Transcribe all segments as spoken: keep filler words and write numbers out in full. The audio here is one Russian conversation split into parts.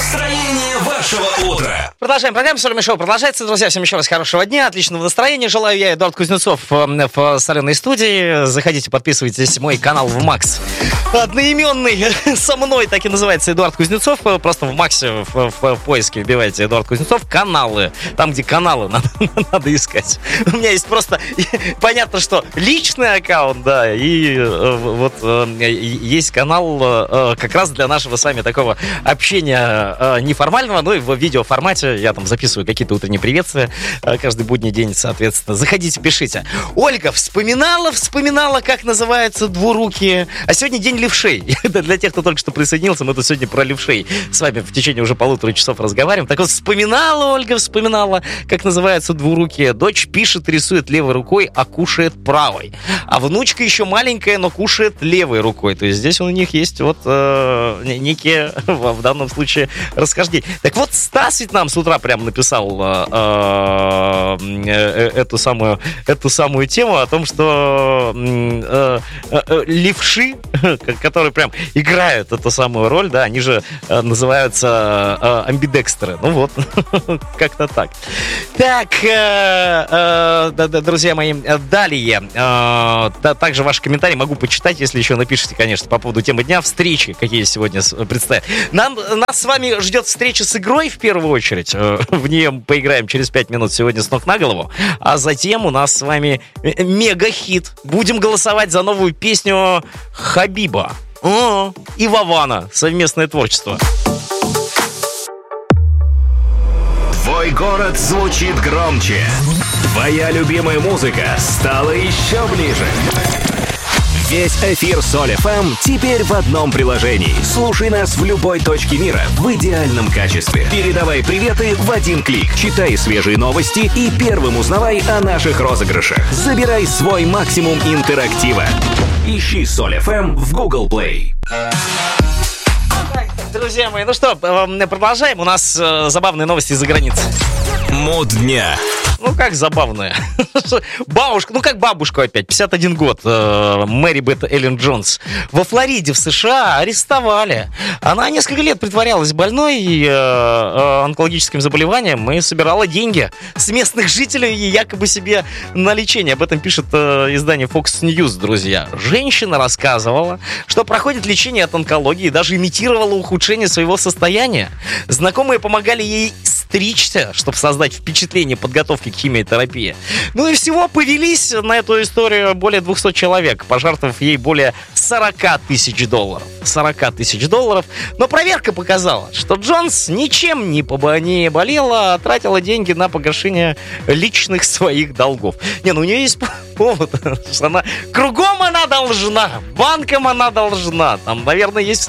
Настроение вашего утра. Продолжаем программу. Соль Шоу продолжается. Друзья, всем еще раз хорошего дня, отличного настроения. Желаю я, Эдуард Кузнецов, в соленой студии. Заходите, подписывайтесь мой канал в Макс. Одноименный со мной, так и называется, Эдуард Кузнецов. Просто в Максе в, в, в поиске вбивайте Эдуард Кузнецов. Каналы. Там, где каналы надо, надо искать. У меня есть просто... Понятно, что личный аккаунт, да, и вот есть канал как раз для нашего с вами такого общения неформального, но и в видеоформате. Я там записываю какие-то утренние приветствия каждый будний день, соответственно. Заходите, пишите. Ольга вспоминала, вспоминала, как называются двурукие. А сегодня день левшей. Для тех, кто только что присоединился, мы тут сегодня про левшей с вами в течение уже полутора часов разговариваем. Так вот, вспоминала Ольга, вспоминала, как называются двурукие. Дочь пишет, рисует левой рукой, а кушает правой. А внучка еще маленькая, но кушает левой рукой. То есть здесь у них есть вот э, некие, в данном случае, расхождения. Так вот, Стас ведь нам с утра прям написал э, э, эту, самую, эту самую тему о том, что э, э, левши, которые прям играют эту самую роль, да, они же э, называются э, амбидекстеры. Ну вот, как-то так. Так, э, э, да, да, друзья мои, далее. Э, да, также ваши комментарии могу почитать, если еще напишите, конечно, по поводу темы дня, встречи, какие сегодня предстоят. Нам, нас с вами ждет встреча с игрой в первую очередь. Э, в нее поиграем через пять минут сегодня с ног на голову. А затем у нас с вами мега-хит. Будем голосовать за новую песню Хабиба О, и Вавана. Совместное творчество. Твой город звучит громче. Твоя любимая музыка стала еще ближе. Весь эфир Соль эф эм теперь в одном приложении. Слушай нас в любой точке мира в идеальном качестве. Передавай приветы в один клик. Читай свежие новости и первым узнавай о наших розыгрышах. Забирай свой максимум интерактива. Ищи Соль эф эм в Google Play. Друзья мои, ну что, продолжаем. У нас э, забавные новости из-за границы. Мод дня. Ну, как забавная. Бабушка, ну как бабушку опять, пятьдесят один год, э, Мэри Бет Эллен Джонс. Во Флориде, в США, арестовали. Она несколько лет притворялась больной и, э, э, онкологическим заболеванием и собирала деньги с местных жителей и якобы себе на лечение. Об этом пишет э, издание Fox News, друзья. Женщина рассказывала, что проходит лечение от онкологии и даже имитировала ухудшение своего состояния. Знакомые помогали ей стричься, чтобы создать впечатление подготовки к химиотерапии. Ну и всего повелись на эту историю более двухсот человек, пожертвовав ей более сорок тысяч долларов. сорок тысяч долларов. Но проверка показала, что Джонс ничем не, побо- не болела, а тратила деньги на погашение личных своих долгов. Не, ну у нее есть повод, что она кругом она должна, банкам она должна. Там, наверное, есть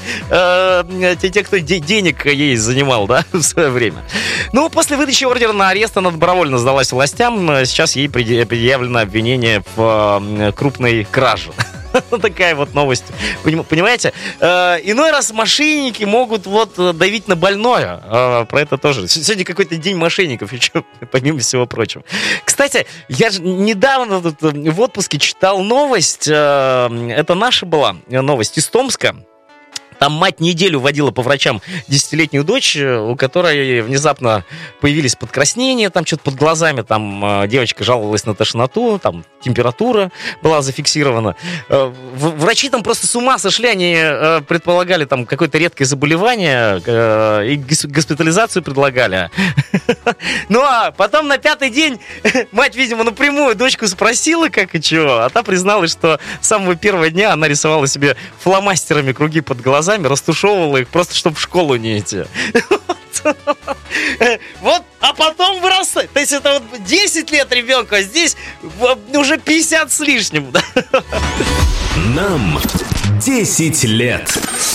э, те, те, кто де- денег ей занимал, да, в свое время. Ну, после выдачи ордера на арест она добровольно сдалась властям. Сейчас ей предъявлено обвинение в крупной краже. Такая вот новость. Понимаете? Э, иной раз мошенники могут вот давить на больное. Э, про это тоже. Сегодня какой-то день мошенников еще, помимо всего прочего. Кстати, я же недавно тут в отпуске читал новость. Э, это наша была новость из Томска. Там мать неделю водила по врачам десятилетнюю дочь, у которой внезапно появились подкраснения, там что-то под глазами, там девочка жаловалась на тошноту, там температура была зафиксирована. Врачи там просто с ума сошли, они предполагали там какое-то редкое заболевание и госпитализацию предлагали. Ну а потом на пятый день мать, видимо, напрямую дочку спросила, как и чего, а та призналась, что с самого первого дня она рисовала себе фломастерами круги под глазами, растушевывала их просто, чтобы в школу не идти. Вот, а потом вырастает. То есть это вот десять лет ребенку, а здесь уже пятьдесят с лишним. Нам десять лет.